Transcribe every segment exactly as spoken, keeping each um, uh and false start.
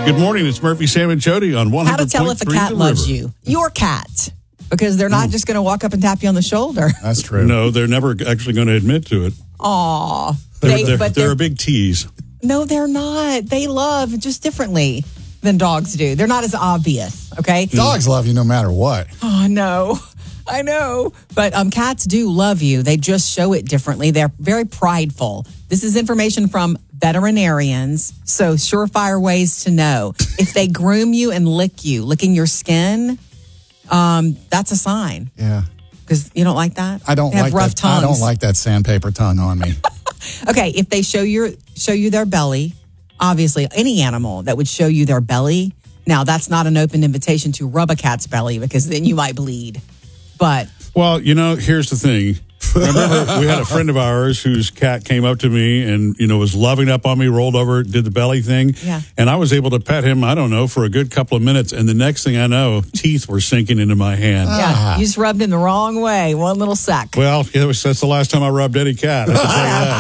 Good morning. It's Murphy, Sam, and Jody on one hundred point three. How to tell if a cat loves you. Your cat. Because they're not mm. just going to walk up and tap you on the shoulder. That's true. No, they're never actually going to admit to it. Aw. They're, They, they're, but they're they're, a big tease. No, they're not. They love just differently than dogs do. They're not as obvious, okay? Dogs love you no matter what. Oh, I know. I know. But um, cats do love you. They just show it differently. They're very prideful. This is information from veterinarians, so surefire ways to know. If they groom you and lick you, licking your skin, um, that's a sign. Yeah. Because you don't like that? I don't they have like rough that. tongues. I don't like that sandpaper tongue on me. Okay, if they show your show you their belly, obviously any animal that would show you their belly, now that's not an open invitation to rub a cat's belly because then you might bleed. But well, you know, here's the thing. Remember, we had a friend of ours whose cat came up to me and, you know, was loving up on me, rolled over, did the belly thing. Yeah. And I was able to pet him, I don't know, for a good couple of minutes. And the next thing I know, teeth were sinking into my hand. yeah, Ah. you just rubbed in the wrong way. One little suck. Well, it was, that's the last time I rubbed any cat. I can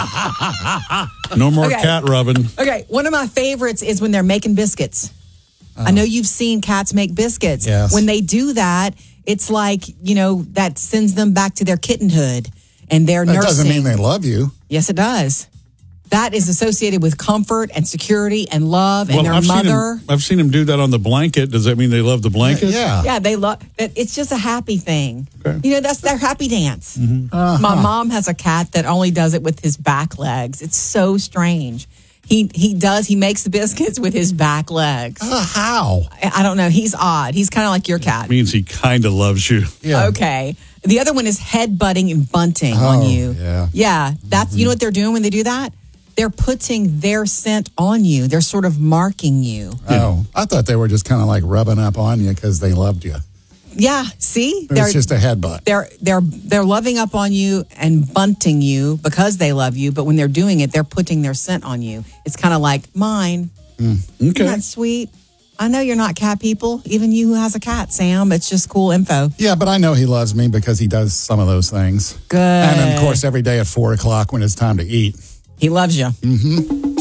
tell you that. No more Okay. cat rubbing. Okay, one of my favorites is when they're making biscuits. Oh. I know you've seen cats make biscuits. Yes. When they do that, it's like, you know, that sends them back to their kittenhood and their That nursing. doesn't mean they love you. Yes, it does. That is associated with comfort and security and love and Well, their I've mother. Seen him, I've seen him do that on the blanket. Does that mean they love the blanket? Yeah. Yeah, they love it. It's just a happy thing. Okay. You know, that's their happy dance. Mm-hmm. Uh-huh. My mom has a cat that only does it with his back legs. It's so strange. He he does, he makes the biscuits with his back legs. Uh, how? I, I don't know. He's odd. He's kind of like your cat. Means he kind of loves you. Yeah. Okay. The other one is headbutting and bunting Oh, on you. yeah. Yeah. That's, you know what they're doing when they do that? They're putting their scent on you. They're sort of marking you. Oh, I thought they were just kind of like rubbing up on you because they loved you. Yeah. See? But it's just a headbutt. They're they're they're loving up on you and bunting you because they love you, but when they're doing it, they're putting their scent on you. It's kind of like mine. Okay. Isn't that sweet? I know you're not cat people, even you who has a cat, Sam. It's just cool info. Yeah, but I know he loves me because he does some of those things. Good. And then, of course, every day at four o'clock when it's time to eat. He loves you. Mm-hmm.